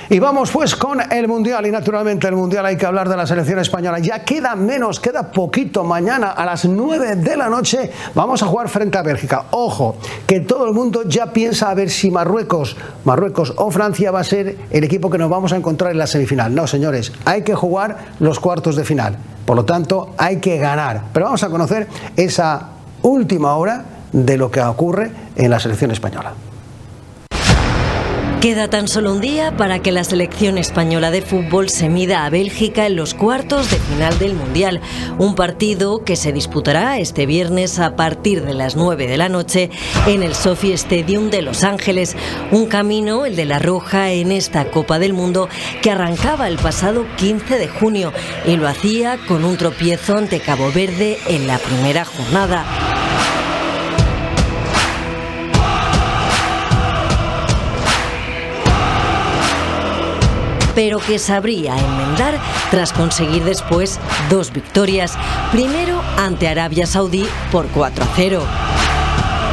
Y vamos pues con el Mundial, y naturalmente el Mundial hay que hablar de la selección española. Ya queda poquito. Mañana a las 9 de la noche vamos a jugar frente a Bélgica. Ojo, que todo el mundo ya piensa a ver si Marruecos o Francia va a ser el equipo que nos vamos a encontrar en la semifinal. No, señores, hay que jugar los cuartos de final. Por lo tanto, hay que ganar. Pero vamos a conocer esa última hora de lo que ocurre en la selección española. Queda tan solo un día para que la selección española de fútbol se mida a Bélgica en los cuartos de final del Mundial. Un partido que se disputará este viernes a partir de las 9 de la noche en el SoFi Stadium de Los Ángeles. Un camino, el de la Roja, en esta Copa del Mundo que arrancaba el pasado 15 de junio y lo hacía con un tropiezo ante Cabo Verde en la primera jornada. Pero que sabría enmendar tras conseguir después 2 victorias. Primero ante Arabia Saudí por 4-0.